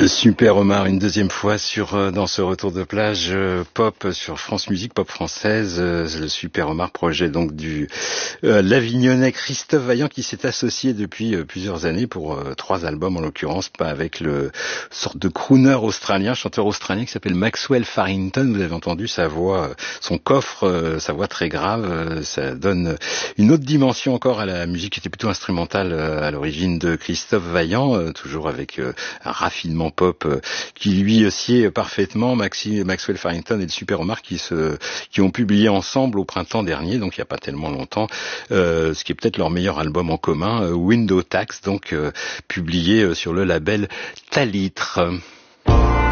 Le Super Omar, une deuxième fois dans ce retour de plage pop sur France Musique, pop française. Le Super Omar, projet donc du l'Avignonnais Christophe Vaillant, qui s'est associé depuis plusieurs années pour 3 albums en l'occurrence, pas avec le sorte de crooner australien, chanteur australien qui s'appelle Maxwell Farrington. Vous avez entendu sa voix, son coffre, sa voix très grave. Ça donne une autre dimension encore à la musique qui était plutôt instrumentale à l'origine de Christophe Vaillant, toujours avec un raffinement pop qui lui sied parfaitement. Maxwell Farrington et le Super Omar qui ont publié ensemble au printemps dernier, donc il n'y a pas tellement longtemps, ce qui est peut-être leur meilleur album en commun, Window Tax, donc publié sur le label Talitre.